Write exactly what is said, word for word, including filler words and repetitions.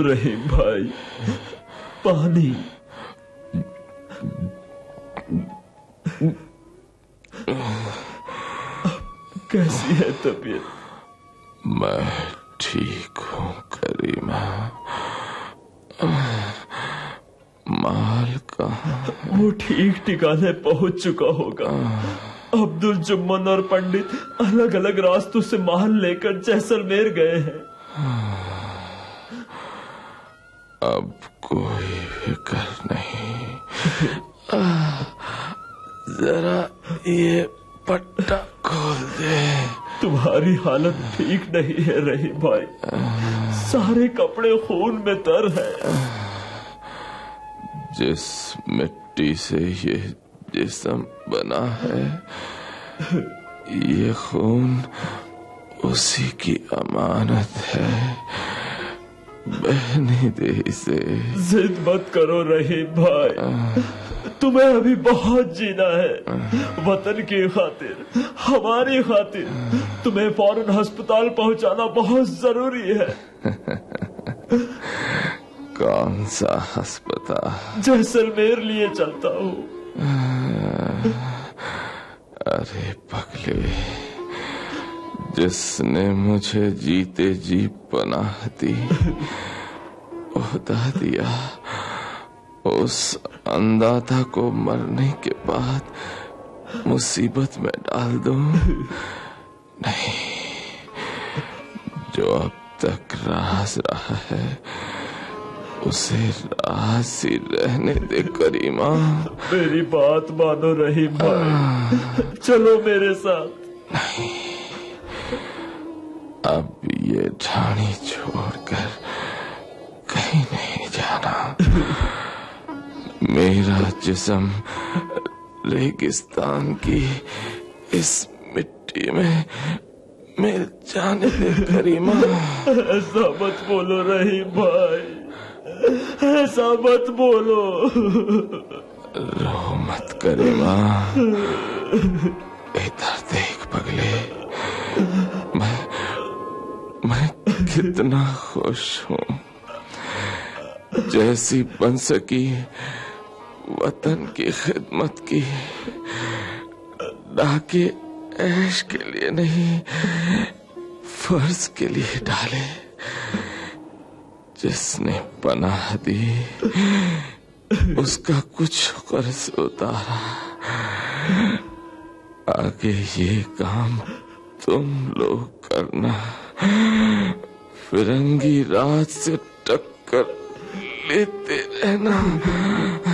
रहीम भाई, पानी। कैसी है तबीयत? मैं ठीक हूँ करीमा। माल कहाँ? वो ठीक ठिकाने पहुंच चुका होगा। अब्दुल जुम्मन और पंडित अलग अलग रास्तों से माल लेकर जैसलमेर गए हैं। अब कोई फिक्र नहीं। जरा ये पट्टा खोल दे। तुम्हारी हालत ठीक नहीं है रहीम भाई, सारे कपड़े खून में तर है। जिस मिट्टी से ये जिस्म बना है, ये खून उसी की अमानत है। बहनी दे इसे। जिद मत करो रहीम भाई, तुम्हें अभी बहुत जीना है। वतन की खातिर, हमारी खातिर तुम्हें फौरन अस्पताल पहुंचाना बहुत जरूरी है। कौन सा अस्पताल? जैसलमेर लिए चलता हूँ। अरे पगले, जिसने मुझे जीते जी पनाह दी, ओहदा दिया, उस अंदाता को मरने के बाद मुसीबत में डाल दूं? नहीं, जो अब तक राज रहा है उसे राज ही रहने दे करीमा। मेरी बात मानो रहीम भाई, चलो मेरे साथ। नहीं, अब ये ढाणी छोड़कर कहीं नहीं जाना। मेरा जिस्म रेगिस्तान की इस मिट्टी में मिल जाने दे करीमा। ऐसा मत बोलो रहीम भाई, ऐसा मत बोलो। रो मत करीमा, इधर देख पगले, मैं मैं कितना खुश हूँ। जैसी बन सकी वतन की खिदमत की, डाके ऐश के लिए नहीं, फर्ज के लिए डाले। जिसने पनाह दी उसका कुछ कर्ज उतारा। आगे ये काम तुम लोग करना। फिरंगी राज से टक्कर लेते रहना।